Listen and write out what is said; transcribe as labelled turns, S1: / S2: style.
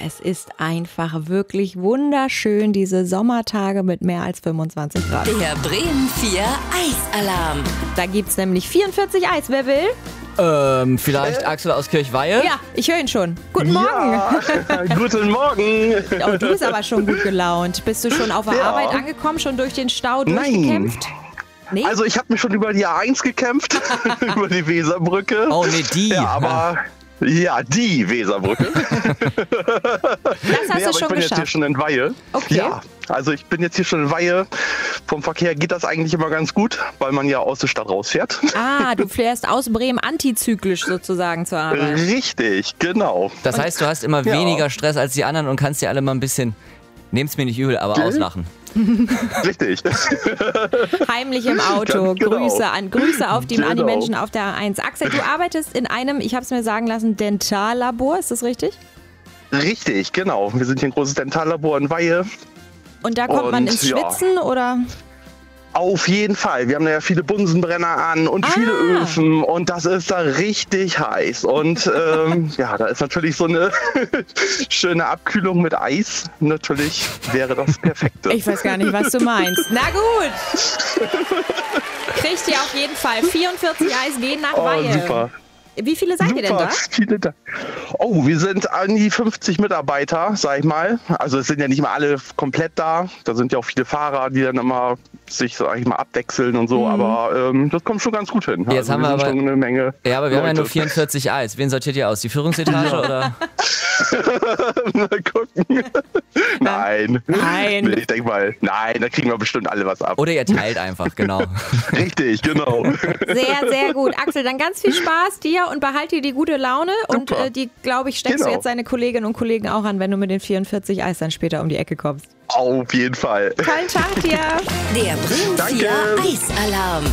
S1: es ist einfach wirklich wunderschön, diese Sommertage mit mehr als 25 Grad.
S2: Der Bremen 4 Eisalarm.
S1: Da gibt's nämlich 44 Eis. Wer will?
S3: Vielleicht Axel aus Kirchweihe?
S1: Ja, ich höre ihn schon. Guten Morgen.
S4: Ja, guten Morgen.
S1: Oh, du bist aber schon gut gelaunt. Bist du schon auf der Arbeit angekommen, schon durch den Stau durchgekämpft? Nee?
S4: Also ich habe mich schon über die A1 gekämpft, über die Weserbrücke.
S3: Oh nee, die.
S4: Ja, aber... Ja, die Weserbrücke.
S1: Das hast du schon
S4: ich bin
S1: geschafft.
S4: jetzt hier schon in Weihe.
S1: Okay.
S4: Ja, also ich bin jetzt hier schon in Weihe. Vom Verkehr geht das eigentlich immer ganz gut, weil man ja aus der Stadt rausfährt.
S1: Ah, du fährst aus Bremen antizyklisch sozusagen zur Arbeit.
S4: Richtig, genau.
S3: Das heißt, du hast immer weniger Stress als die anderen und kannst dir alle mal ein bisschen, nehmt's mir nicht übel, aber auslachen.
S4: Richtig.
S1: Heimlich im Auto.
S4: Ganz genau.
S1: Grüße auf die
S4: Genau.
S1: Menschen auf der A1. Axel, du arbeitest in einem, ich habe es mir sagen lassen, Dentallabor. Ist das richtig?
S4: Richtig, genau. Wir sind hier ein großes Dentallabor in Weihe.
S1: Und da kommt man
S4: Und,
S1: ins
S4: ja.
S1: Schwitzen oder?
S4: Auf jeden Fall. Wir haben da ja viele Bunsenbrenner an und viele Öfen und das ist da richtig heiß. Und ja, da ist natürlich so eine schöne Abkühlung mit Eis. Natürlich wäre das Perfekte.
S1: Ich weiß gar nicht, was du meinst. Na gut. Kriegt ihr auf jeden Fall. 44 Eis gehen nach Weihe.
S4: Super.
S1: Wie viele seid ihr denn da?
S4: Viele da. Oh, wir sind an die 50 Mitarbeiter, sag ich mal. Also es sind ja nicht mal alle komplett da. Da sind ja auch viele Fahrer, die dann immer sich, sag ich mal, abwechseln und so. Aber das kommt schon ganz gut hin.
S3: Jetzt haben wir
S4: sind
S3: aber
S4: schon eine Menge.
S3: Ja, aber wir haben ja
S4: Leute.
S3: nur 44 Eis. Wen sortiert ihr aus? Die Führungsetage oder?
S4: Mal gucken. Nein.
S1: Nein.
S4: Nee, ich denke mal, nein, da kriegen wir bestimmt alle was ab.
S3: Oder ihr teilt einfach, genau.
S4: Richtig, genau.
S1: Sehr, sehr gut. Axel, dann ganz viel Spaß dir und behalte dir die gute Laune. Und
S4: Super.
S1: die, glaube ich, steckst du
S4: Genau.
S1: jetzt deine Kolleginnen und Kollegen auch an, wenn du mit den 44 Eis dann später um die Ecke kommst.
S4: Auf jeden Fall.
S1: Tollen Tag dir.
S2: Der Bremen 4
S4: Danke.
S2: Eisalarm.